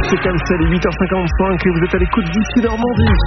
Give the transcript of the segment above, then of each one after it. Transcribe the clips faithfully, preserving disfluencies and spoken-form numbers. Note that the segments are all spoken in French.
C'est comme ça, les huit heures cinquante-cinq et vous êtes à l'écoute d'ici Normandie.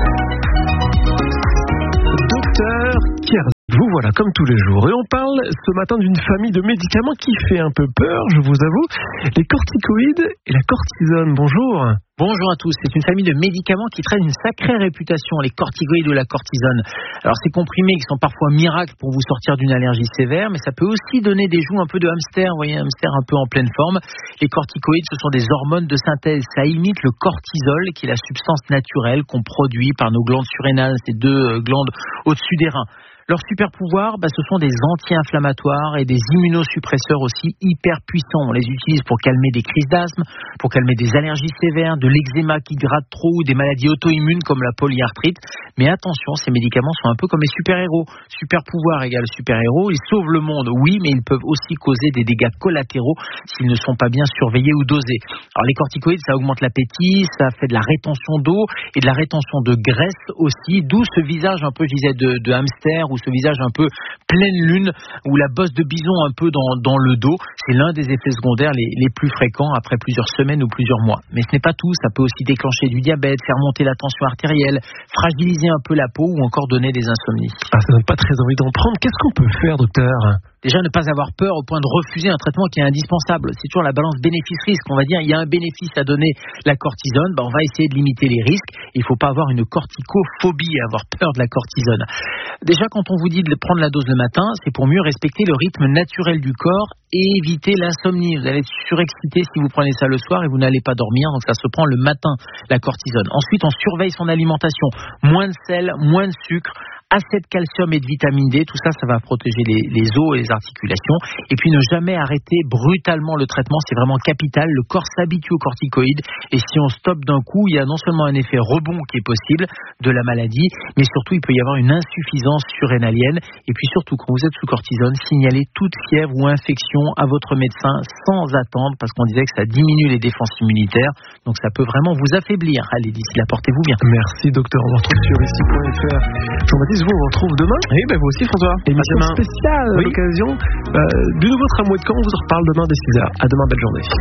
Docteur Kierzy, vous voilà comme tous les jours. Et on parle ce matin d'une famille de médicaments qui fait un peu peur, je vous avoue. Les corticoïdes et la cortisone. Bonjour. Bonjour à tous, c'est une famille de médicaments qui traînent une sacrée réputation, les corticoïdes ou la cortisone. Alors ces comprimés qui sont parfois miracles pour vous sortir d'une allergie sévère, mais ça peut aussi donner des joues un peu de hamster, vous voyez un hamster un peu en pleine forme. Les corticoïdes, ce sont des hormones de synthèse, ça imite le cortisol qui est la substance naturelle qu'on produit par nos glandes surrénales, ces deux glandes au-dessus des reins. Leur super pouvoir, bah, ce sont des anti-inflammatoires et des immunosuppresseurs aussi hyper puissants. On les utilise pour calmer des crises d'asthme, pour calmer des allergies sévères, de l'eczéma qui gratte trop ou des maladies auto-immunes comme la polyarthrite. Mais attention, ces médicaments sont un peu comme les super-héros. Super pouvoir égale super-héros. Ils sauvent le monde, oui, mais ils peuvent aussi causer des dégâts collatéraux s'ils ne sont pas bien surveillés ou dosés. Alors les corticoïdes, ça augmente l'appétit, ça fait de la rétention d'eau et de la rétention de graisse aussi, d'où ce visage un peu, je disais, de, de hamster ou ce visage un peu pleine lune ou la bosse de bison un peu dans, dans le dos. C'est l'un des effets secondaires les, les plus fréquents après plusieurs semaines ou plusieurs mois. Mais ce n'est pas tout, ça peut aussi déclencher du diabète, faire monter la tension artérielle, fragiliser un peu la peau ou encore donner des insomnies. Ah, ça donne pas très envie d'en prendre. Qu'est-ce qu'on peut faire, docteur ? Déjà, ne pas avoir peur au point de refuser un traitement qui est indispensable. C'est toujours la balance bénéfice-risque. On va dire, il y a un bénéfice à donner la cortisone, ben on va essayer de limiter les risques. Il ne faut pas avoir une corticophobie, avoir peur de la cortisone. Déjà, quand on vous dit de prendre la dose le matin, c'est pour mieux respecter le rythme naturel du corps et éviter l'insomnie. Vous allez être surexcité si vous prenez ça le soir et vous n'allez pas dormir. Donc ça se prend le matin, la cortisone. Ensuite, on surveille son alimentation. Moins de sel, moins de sucre, assez de calcium et de vitamine D, tout ça, ça va protéger les, les os et les articulations. Et puis ne jamais arrêter brutalement le traitement, c'est vraiment capital. Le corps s'habitue aux corticoïdes et si on stoppe d'un coup, il y a non seulement un effet rebond qui est possible de la maladie, mais surtout il peut y avoir une insuffisance surrénalienne. Et puis surtout, quand vous êtes sous cortisone, signalez toute fièvre ou infection à votre médecin sans attendre, parce qu'on disait que ça diminue les défenses immunitaires, donc ça peut vraiment vous affaiblir. Allez, d'ici là, portez-vous bien. Merci docteur, on vous retrouve sur ici point f r. Jean-Baptiste, vous, on vous retrouve demain. Oui, ben vous aussi François. Émission spéciale à oui. l'occasion euh, du nouveau tramway de Caen. On vous en reparle demain dès six heures. À demain, belle journée.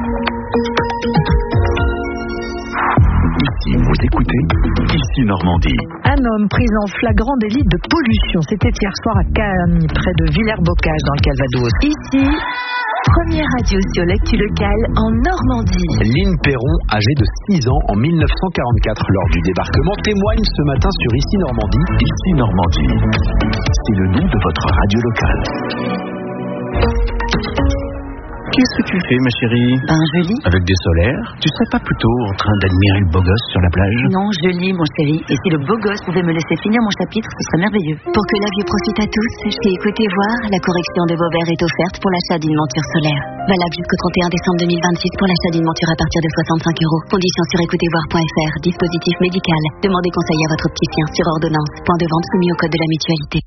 Ici, vous écoutez Ici Normandie. Un homme pris en flagrant délit de pollution. C'était hier soir à Cagnes, près de Villers-Bocage, dans le Calvados. Ici, première radio sur l'actu locale en Normandie. Lynn Perron, âgée de six ans en mille neuf cent quarante-quatre, lors du débarquement, témoigne ce matin sur Ici Normandie. Ici Normandie, c'est le nom de votre radio locale. Qu'est-ce que tu fais, ma chérie? Ben, je lis. Avec des solaires? Tu serais pas plutôt en train d'admirer le beau gosse sur la plage? Non, je lis, mon chéri. Et si le beau gosse pouvait me laisser finir mon chapitre, ce serait merveilleux. Pour que la vie profite à tous, chez Écoutez Voir, la correction de vos verres est offerte pour l'achat d'une monture solaire. Valable jusqu'au trente et un décembre deux mille vingt-six pour l'achat d'une monture à partir de soixante-cinq euros. Conditions sur écoutez voir point f r. Dispositif médical. Demandez conseil à votre opticien sur ordonnance. Point de vente soumis au code de la mutualité.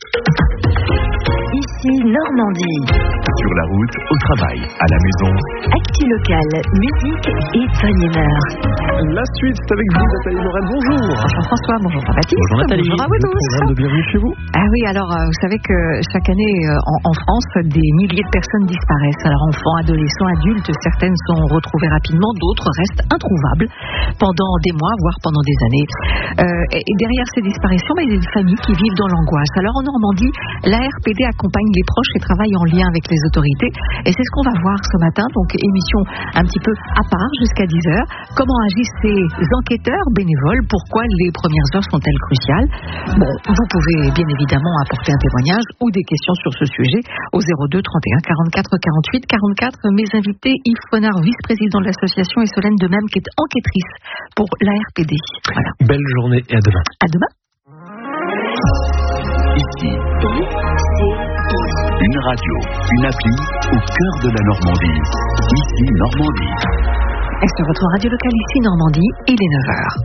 Ici Normandie. Sur la route, au travail, à la maison. Actu locale, musique et bonne humeur. La suite, c'est avec vous, Nathalie Morel. Bonjour. Bonjour François, bonjour Jean-Baptiste. Bonjour Nathalie. Bonjour à vous tous. Programme de bienvenue chez vous. Ah oui, alors euh, vous savez que chaque année euh, en, en France, des milliers de personnes disparaissent. Alors enfants, adolescents, adultes, certaines sont retrouvées rapidement, d'autres restent introuvables pendant des mois, voire pendant des années. Euh, et, et derrière ces disparitions, bah, il y a des familles qui vivent dans l'angoisse. Alors en Normandie, l'A R P D accompagne les proches et travaille en lien avec les autorités. Et c'est ce qu'on va voir ce matin. Donc émission un petit peu à part jusqu'à dix heures. Comment agissent ces enquêteurs bénévoles? Pourquoi les premières heures sont-elles cruciales? Bon, vous pouvez bien évidemment apporter un témoignage ou des questions sur ce sujet au zéro deux trente et un quarante-quatre quarante-huit quarante-quatre. Mes invités, Yves Fonard, vice-président de l'association, et Solène Demême, qui est enquêtrice pour l'A R P D. Voilà. Belle journée et à demain. À demain. Ici, une radio, une appli au cœur de la Normandie. Ici Normandie. Et sur votre radio locale ici Normandie, il est neuf heures.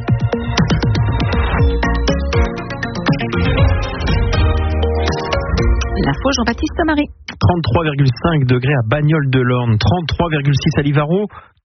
L'info Jean-Baptiste Marie. trente-trois virgule cinq degrés à Bagnoles-de-l'Orne, trente-trois virgule six à Livarot,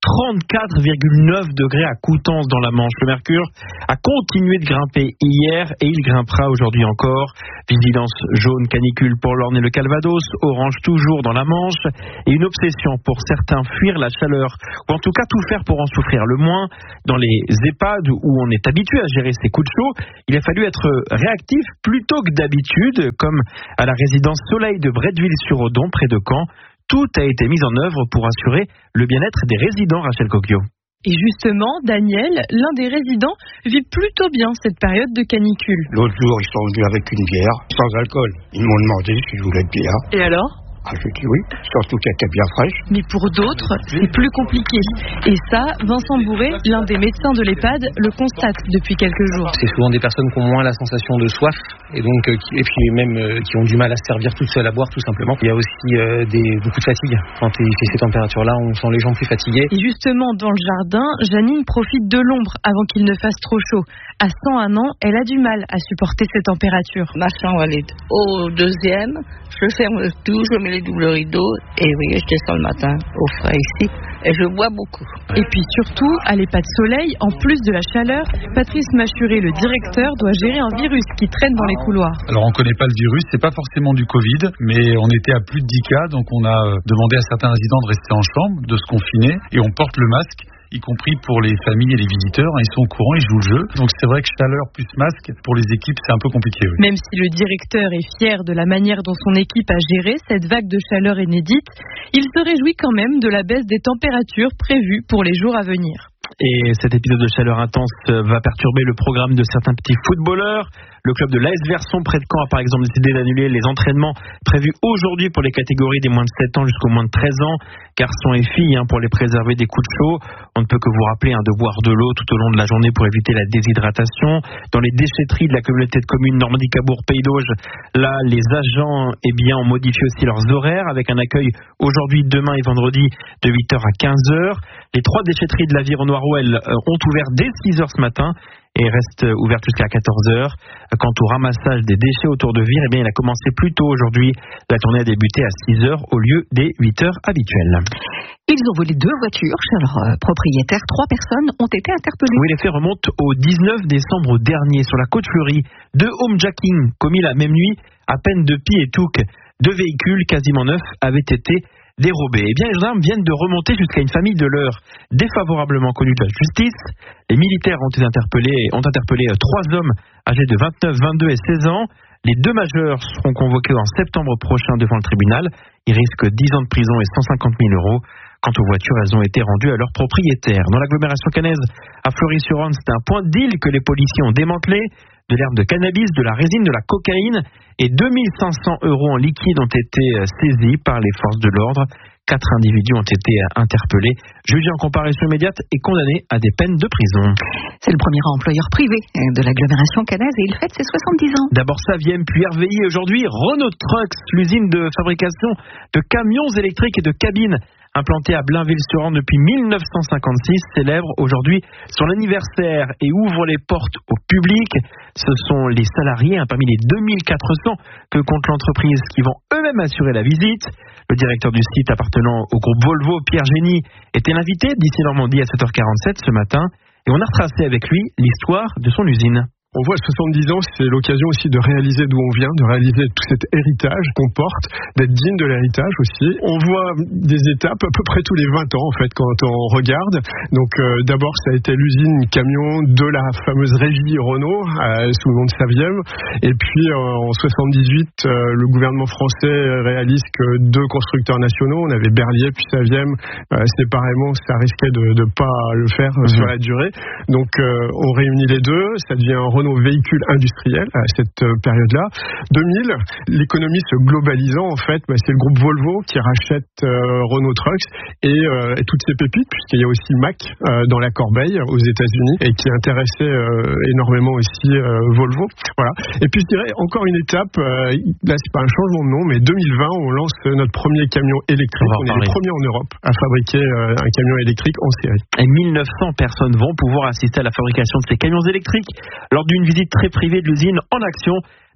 trente-quatre virgule neuf degrés à Coutances dans la Manche. Le mercure a continué de grimper hier et il grimpera aujourd'hui encore. Vigilance jaune canicule pour l'Orne et le Calvados, orange toujours dans la Manche et une obsession pour certains fuir la chaleur ou en tout cas tout faire pour en souffrir le moins. Dans les EHPAD où on est habitué à gérer ces coups de chaud, il a fallu être réactif plutôt que d'habitude, comme à la résidence Soleil de Bretteville-sur-Odon près de Caen. Tout a été mis en œuvre pour assurer le bien-être des résidents, Rachel Coquio. Et justement, Daniel, l'un des résidents, vit plutôt bien cette période de canicule. L'autre jour, ils sont venus avec une bière, sans alcool. Ils m'ont demandé si je voulais de bière. Et alors ? Ah, je dis oui, surtout qu'elle était bien fraîche. Mais pour d'autres, c'est plus compliqué. Et ça, Vincent Bourré, l'un des médecins de l'EHPAD, le constate depuis quelques jours. C'est souvent des personnes qui ont moins la sensation de soif et donc euh, qui, et puis même euh, qui ont du mal à se servir toutes seules à boire tout simplement. Il y a aussi euh, des, beaucoup de fatigue. Quand il fait ces températures-là, on sent les gens plus fatigués. Et justement, dans le jardin, Janine profite de l'ombre avant qu'il ne fasse trop chaud. À cent un ans, elle a du mal à supporter ces températures. Ma chambre, elle est au deuxième. Je ferme tout, je mets les doubles rideaux et vous voyez, je descends le matin au frais ici et je bois beaucoup. Et puis surtout, à l'EHPAD Soleil, en plus de la chaleur, Patrice Machuré, le directeur, doit gérer un virus qui traîne dans les couloirs. Alors on ne connaît pas le virus, c'est pas forcément du Covid, mais on était à plus de dix cas, donc on a demandé à certains résidents de rester en chambre, de se confiner et on porte le masque, y compris pour les familles et les visiteurs. Ils sont au courant, ils jouent le jeu. Donc c'est vrai que chaleur plus masque, pour les équipes, c'est un peu compliqué. Oui. Même si le directeur est fier de la manière dont son équipe a géré cette vague de chaleur inédite, il se réjouit quand même de la baisse des températures prévues pour les jours à venir. Et cet épisode de chaleur intense va perturber le programme de certains petits footballeurs. Le club de l'A S Verson près de Caen a par exemple décidé d'annuler les entraînements prévus aujourd'hui pour les catégories des moins de sept ans jusqu'au moins de treize ans, garçons et filles, hein, pour les préserver des coups de chaud. On ne peut que vous rappeler hein, de boire de l'eau tout au long de la journée pour éviter la déshydratation. Dans les déchetteries de la communauté de communes Normandie-Cabourg Pays d'Auge, là les agents eh bien, ont modifié aussi leurs horaires avec un accueil aujourd'hui, demain et vendredi de huit heures à quinze heures. Les trois déchetteries de l'Aviron-Noirrouel ont ouvert dès six heures ce matin et reste ouvert jusqu'à quatorze heures. Quant au ramassage des déchets autour de Vire, eh bien, il a commencé plus tôt aujourd'hui. La tournée a débuté à six heures au lieu des huit heures habituelles. Ils ont volé deux voitures chez leur euh, propriétaire. Trois personnes ont été interpellées. Oui, les faits remontent au dix-neuf décembre dernier sur la côte fleurie. Deux homejacking commis la même nuit à peine de Pie et Touques. Deux véhicules quasiment neufs avaient été dérobés. Eh bien, les gendarmes viennent de remonter jusqu'à une famille de l'Eure défavorablement connue de la justice. Les militaires ont été interpellés, ont interpellé trois hommes âgés de vingt-neuf, vingt-deux et seize ans. Les deux majeurs seront convoqués en septembre prochain devant le tribunal. Ils risquent dix ans de prison et cent cinquante mille euros. Quant aux voitures, elles ont été rendues à leurs propriétaires. Dans l'agglomération caennaise, à Fleury-sur-Orne, c'est un point de deal que les policiers ont démantelé. De l'herbe de cannabis, de la résine, de la cocaïne et deux mille cinq cents euros en liquide ont été saisis par les forces de l'ordre. Quatre individus ont été interpellés, jugés en comparution immédiate et condamnés à des peines de prison. C'est le premier employeur privé de l'agglomération caennaise et il fête ses soixante-dix ans. D'abord Saviem, puis R V I, aujourd'hui Renault Trucks, l'usine de fabrication de camions électriques et de cabines implantée à Blainville-sur-Orne depuis mille neuf cent cinquante-six, célèbre aujourd'hui son anniversaire et ouvre les portes au public. Ce sont les salariés, hein, parmi les deux mille quatre cents que compte l'entreprise, qui vont eux-mêmes assurer la visite. Le directeur du site appartenant au groupe Volvo, Pierre Génie, était l'invité d'Ici Normandie à sept heures quarante-sept ce matin et on a retracé avec lui l'histoire de son usine. On voit soixante-dix ans, c'est l'occasion aussi de réaliser d'où on vient, de réaliser tout cet héritage qu'on porte, d'être digne de l'héritage aussi. On voit des étapes à peu près tous les vingt ans en fait quand on regarde. Donc euh, d'abord ça a été l'usine camion de la fameuse régie Renault euh, sous le nom de Saviem. Et puis euh, en soixante-dix-huit, euh, le gouvernement français réalise que deux constructeurs nationaux, on avait Berliet puis Saviem, euh, séparément ça risquait de ne pas le faire euh, mmh. sur la durée. Donc euh, on réunit les deux, ça devient un nos véhicules industriels à cette période-là. deux mille, l'économie se globalisant, en fait, bah, c'est le groupe Volvo qui rachète euh, Renault Trucks et, euh, et toutes ces pépites, puisqu'il y a aussi Mack euh, dans la corbeille aux États-Unis et qui intéressait euh, énormément aussi euh, Volvo. Voilà. Et puis je dirais encore une étape, euh, là c'est pas un changement de nom, mais deux mille vingt, on lance notre premier camion électrique. On, on est les premiers en Europe à fabriquer euh, un camion électrique en série. Et mille neuf cents personnes vont pouvoir assister à la fabrication de ces camions électriques lors d'une visite très privée de l'usine en action.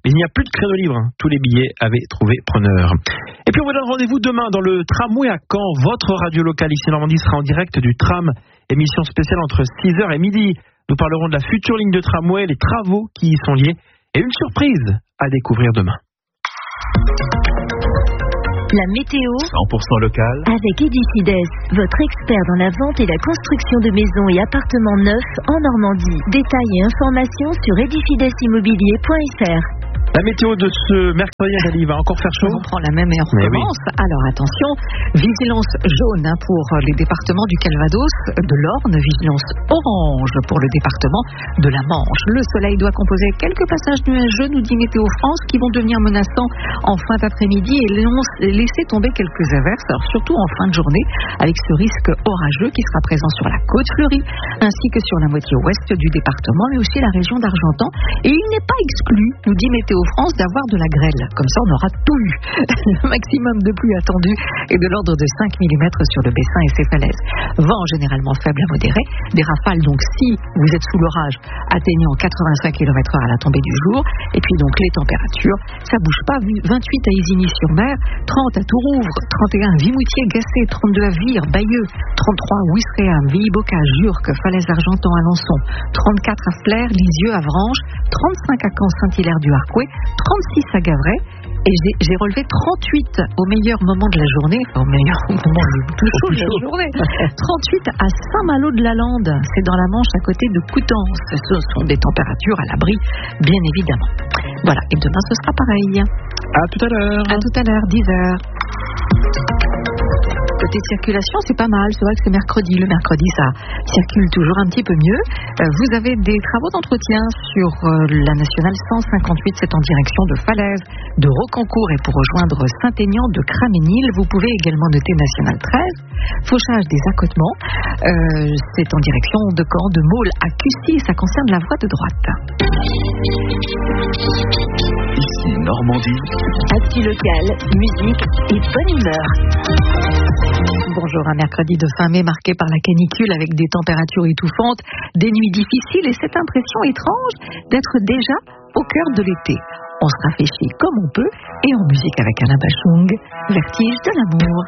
Mais il n'y a plus de créneau libre. Hein. Tous les billets avaient trouvé preneur. Et puis on vous donne rendez-vous demain dans le tramway à Caen. Votre radio locale ici Normandie sera en direct du tram. Émission spéciale entre six heures et midi. Nous parlerons de la future ligne de tramway, les travaux qui y sont liés et une surprise à découvrir demain. La météo cent pour cent local avec Edifides, votre expert dans la vente et la construction de maisons et appartements neufs en Normandie. Détails et informations sur edifidesimmobilier point f r. La météo de ce mercredi, Nathalie, va encore faire chaud. On prend la même et on recommence. Oui. Alors attention, vigilance jaune hein, pour les départements du Calvados, de l'Orne, vigilance orange pour le département de la Manche. Le soleil doit composer quelques passages nuageux, nous dit Météo France, qui vont devenir menaçants en fin d'après-midi et laisser tomber quelques averses, alors surtout en fin de journée, avec ce risque orageux qui sera présent sur la côte fleurie, ainsi que sur la moitié ouest du département, mais aussi la région d'Argentan. Et il n'est pas exclu, nous dit Météo France, d'avoir de la grêle. Comme ça, on aura tout eu. Le maximum de pluie attendu est de l'ordre de cinq millimètres sur le Bessin et ses falaises. Vent généralement faible à modéré. Des rafales, donc, si vous êtes sous l'orage, atteignant quatre-vingt-cinq kilomètres heure à la tombée du jour. Et puis, donc, les températures, ça bouge pas. vingt-huit à Isigny-sur-Mer, trente à Tourouvre, trente et un à Vimoutier, Gacé, trente-deux à Vire, Bayeux, trente-trois à Ouistreham, Villy-Bocage, Jurques, Falaise d'Argentan, Alençon, trente-quatre à Flers, Lisieux, Avranches, trente-cinq à Caen, Saint-Hilaire-du-Harcouët, trente-six à Gavray, et j'ai, j'ai relevé trente-huit au meilleur moment de la journée, enfin au meilleur moment le plus chaud de la journée, trente-huit à Saint-Malo-de-la-Lande, c'est dans la Manche à côté de Coutances. Ce sont des températures à l'abri, bien évidemment. Voilà, et demain ce sera pareil. À tout à l'heure. À tout à l'heure, dix heures. Côté circulation, c'est pas mal. C'est vrai que c'est mercredi. Le mercredi, ça circule toujours un petit peu mieux. Euh, vous avez des travaux d'entretien sur euh, la nationale cent cinquante-huit. C'est en direction de Falaise, de Rocancourt et pour rejoindre Saint-Aignan de Craménil. Vous pouvez également noter nationale treize. Fauchage des accotements. Euh, c'est en direction de Caen, de Maule à Cussy. Ça concerne la voie de droite. Ici Normandie. Actu local, musique et bonne humeur. Bonjour, un mercredi de fin mai marqué par la canicule avec des températures étouffantes, des nuits difficiles et cette impression étrange d'être déjà au cœur de l'été. On se rafraîchit comme on peut et en musique avec Alain Bachung, Vertige de l'amour.